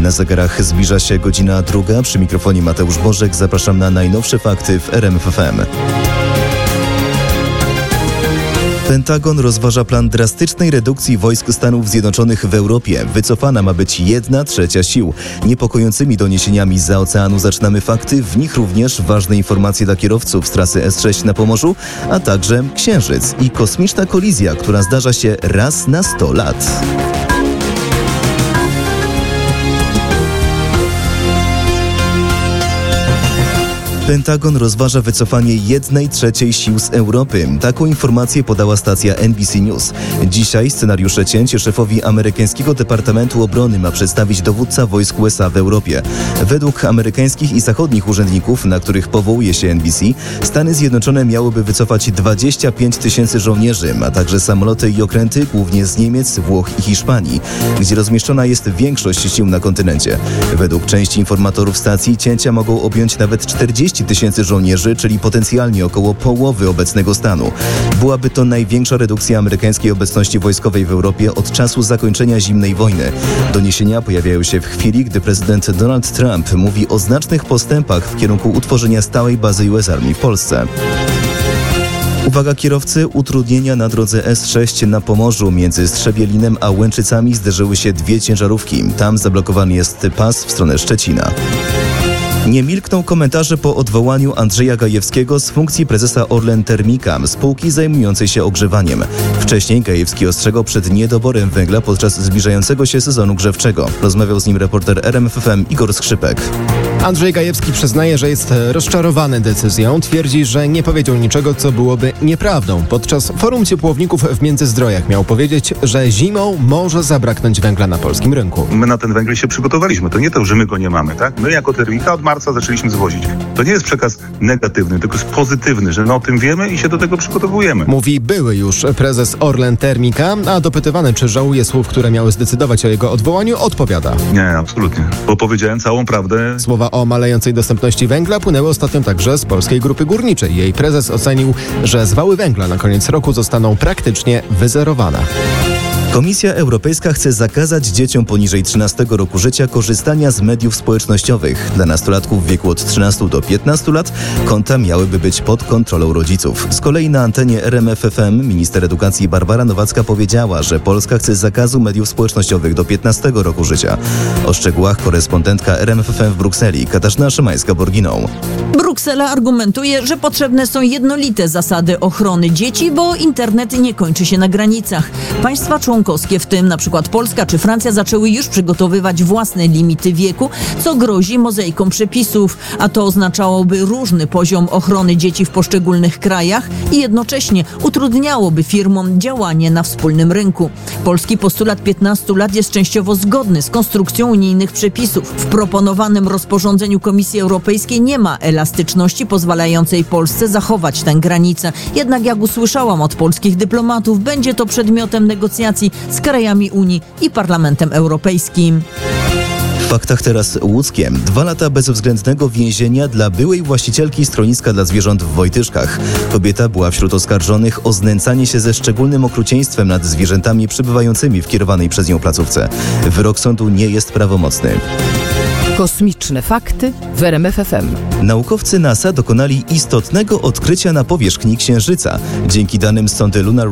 Na zegarach zbliża się godzina 2. Przy mikrofonie Mateusz Bożek. Zapraszam na najnowsze fakty w RMF FM. Pentagon rozważa plan drastycznej redukcji wojsk Stanów Zjednoczonych w Europie. Wycofana ma być 1/3 sił. Niepokojącymi doniesieniami zza oceanu zaczynamy fakty, w nich również ważne informacje dla kierowców z trasy S6 na Pomorzu, a także Księżyc i kosmiczna kolizja, która zdarza się raz na 100 lat. Pentagon rozważa wycofanie 1/3 sił z Europy. Taką informację podała stacja NBC News. Dzisiaj scenariusze cięć szefowi amerykańskiego Departamentu Obrony ma przedstawić dowódca wojsk USA w Europie. Według amerykańskich i zachodnich urzędników, na których powołuje się NBC, Stany Zjednoczone miałyby wycofać 25 000 żołnierzy, a także samoloty i okręty głównie z Niemiec, Włoch i Hiszpanii, gdzie rozmieszczona jest większość sił na kontynencie. Według części informatorów stacji cięcia mogą objąć nawet 40 000 żołnierzy, czyli potencjalnie około połowy obecnego stanu. Byłaby to największa redukcja amerykańskiej obecności wojskowej w Europie od czasu zakończenia zimnej wojny. Doniesienia pojawiają się w chwili, gdy prezydent Donald Trump mówi o znacznych postępach w kierunku utworzenia stałej bazy US Army w Polsce. Uwaga kierowcy, utrudnienia na drodze S6 na Pomorzu. Między Strzebielinem a Łęczycami zderzyły się dwie ciężarówki. Tam zablokowany jest pas w stronę Szczecina. Nie milkną komentarze po odwołaniu Andrzeja Gajewskiego z funkcji prezesa Orlen Termika, spółki zajmującej się ogrzewaniem. Wcześniej Gajewski ostrzegał przed niedoborem węgla podczas zbliżającego się sezonu grzewczego. Rozmawiał z nim reporter RMF FM Igor Skrzypek. Andrzej Gajewski przyznaje, że jest rozczarowany decyzją. Twierdzi, że nie powiedział niczego, co byłoby nieprawdą. Podczas forum ciepłowników w Międzyzdrojach miał powiedzieć, że zimą może zabraknąć węgla na polskim rynku. My na ten węgiel się przygotowaliśmy. To nie to, że my go nie mamy, tak? My jako Termika od marca zaczęliśmy zwozić. To nie jest przekaz negatywny, tylko jest pozytywny, że o tym wiemy i się do tego przygotowujemy. Mówi były już prezes Orlen Termika, a dopytywany, czy żałuje słów, które miały zdecydować o jego odwołaniu, odpowiada. Nie, absolutnie. Bo powiedziałem całą prawdę. Słowa o malejącej dostępności węgla płynęły ostatnio także z Polskiej Grupy Górniczej. Jej prezes ocenił, że zwały węgla na koniec roku zostaną praktycznie wyzerowane. Komisja Europejska chce zakazać dzieciom poniżej 13 roku życia korzystania z mediów społecznościowych. Dla nastolatków w wieku od 13 do 15 lat konta miałyby być pod kontrolą rodziców. Z kolei na antenie RMF FM minister edukacji Barbara Nowacka powiedziała, że Polska chce zakazu mediów społecznościowych do 15 roku życia. O szczegółach korespondentka RMF FM w Brukseli Katarzyna Szymańska-Borginą. Bruksela argumentuje, że potrzebne są jednolite zasady ochrony dzieci, bo internet nie kończy się na granicach. Państwa członkowskie, w tym np. Polska czy Francja, zaczęły już przygotowywać własne limity wieku, co grozi mozaiką przepisów, a to oznaczałoby różny poziom ochrony dzieci w poszczególnych krajach i jednocześnie utrudniałoby firmom działanie na wspólnym rynku. Polski postulat 15 lat jest częściowo zgodny z konstrukcją unijnych przepisów. W proponowanym rozporządzeniu Komisji Europejskiej nie ma elastyczności pozwalającej Polsce zachować tę granicę. Jednak jak usłyszałam od polskich dyplomatów, będzie to przedmiotem negocjacji z krajami Unii i Parlamentem Europejskim. W faktach teraz łódzkie. 2 lata bezwzględnego więzienia dla byłej właścicielki schroniska dla zwierząt w Wojtyszkach. Kobieta była wśród oskarżonych o znęcanie się ze szczególnym okrucieństwem nad zwierzętami przebywającymi w kierowanej przez nią placówce. Wyrok sądu nie jest prawomocny. Kosmiczne fakty w RMF FM. Naukowcy NASA dokonali istotnego odkrycia na powierzchni Księżyca. Dzięki danym z sondy Lunar